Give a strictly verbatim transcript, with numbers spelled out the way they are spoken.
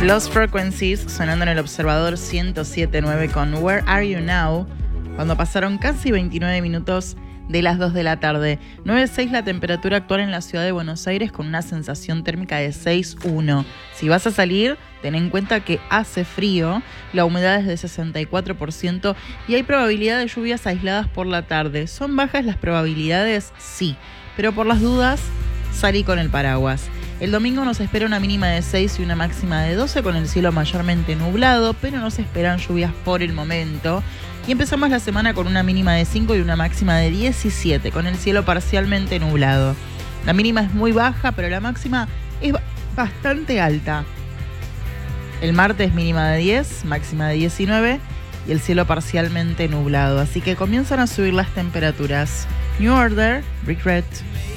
Lost Frequencies sonando en el Observador ciento siete punto nueve con Where Are You Now, cuando pasaron casi veintinueve minutos de las dos de la tarde. nueve punto seis la temperatura actual en la ciudad de Buenos Aires con una sensación térmica de seis punto uno. Si vas a salir, ten en cuenta que hace frío, la humedad es de sesenta y cuatro por ciento y hay probabilidad de lluvias aisladas por la tarde. ¿Son bajas las probabilidades? Sí, pero por las dudas, salí con el paraguas. El domingo nos espera una mínima de seis y una máxima de doce con el cielo mayormente nublado, pero no se esperan lluvias por el momento. Y empezamos la semana con una mínima de cinco y una máxima de diecisiete con el cielo parcialmente nublado. La mínima es muy baja, pero la máxima es bastante alta. El martes mínima de diez, máxima de diecinueve y el cielo parcialmente nublado. Así que comienzan a subir las temperaturas. New Order, Regret.